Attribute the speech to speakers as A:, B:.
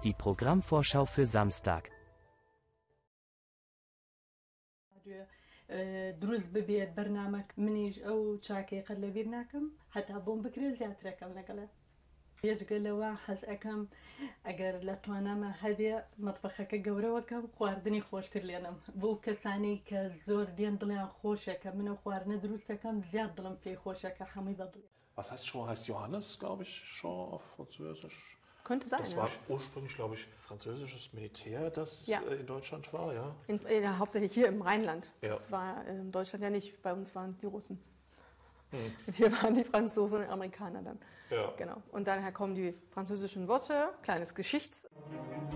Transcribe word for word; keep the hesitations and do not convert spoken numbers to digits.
A: Die Programmvorschau für Samstag.
B: دروز ببێت بەرنامەک منیش ئەو چاکێقە لەبیر ناکەم هەتا بۆم بکرێت زیاترەکەم لەگەڵێ پێشگەلەوە حەز ئەەکەم ئەگەر لە توانامە هەبێ مەتبەخەکە گەورەوەکەم خواردنی خۆشتر لێنم بۆ کەسانی کە زۆر دێن دڵیان خۆشەکە منە خواردنە دروستەکەم زیاد دڵم پێی خۆشەکە هەمووی بەدڵ.
C: Was heißt Jean? Heißt Johannes, glaube ich, Jean auf Französisch.
D: Könnte sein,
C: Das
D: ja.
C: war ursprünglich, glaube ich, französisches Militär, das
D: Ja.
C: in Deutschland war, ja?
D: In, in, hauptsächlich hier im Rheinland.
C: Ja.
D: Das war in Deutschland ja nicht. Bei uns waren die Russen.
C: Hm.
D: Hier waren die Franzosen und Amerikaner dann.
C: Ja.
D: Genau. Und daher kommen die französischen Worte, kleines Geschichts.